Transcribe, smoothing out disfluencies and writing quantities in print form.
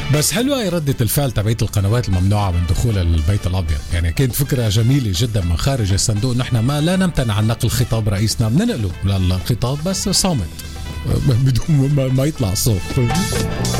بس حلوة هي ردة الفعل تبعت القنوات الممنوعة من دخول البيت الأبيض. يعني كانت فكرة جميلة جدا من خارج الصندوق. نحن ما لا نمتنع عن نقل خطاب رئيسنا، بننقله للخطاب بس صامت بدون ما يطلع صوت.